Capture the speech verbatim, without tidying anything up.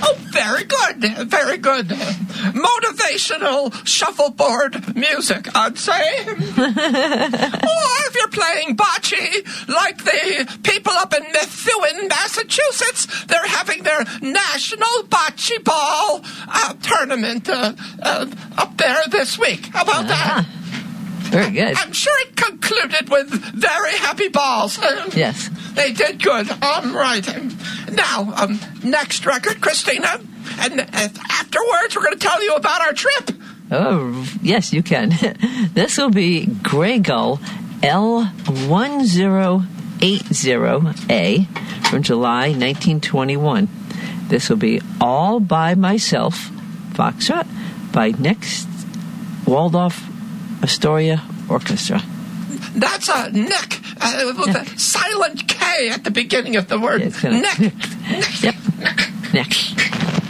Oh, very good, very good. Motivational shuffleboard music, I'd say. Or if you're playing bocce, like the people up in Methuen, Massachusetts, they're having their National Bocce Ball uh, tournament uh, uh, up there this week. How about uh-huh. that? Very good. I'm sure it concluded with very happy balls. Yes. They did good. All right. Now, um, next record, Christina. And uh, afterwards, we're going to tell you about our trip. Oh, yes, you can. This will be Grey Gull L one zero eight zero A from July nineteen twenty-one. This will be All by Myself, Foxtrot, by Next Waldorf Astoria Orchestra. That's a Nick, uh, with a silent K at the beginning of the word. Yeah, it's kinda, Nick. Yep. Next.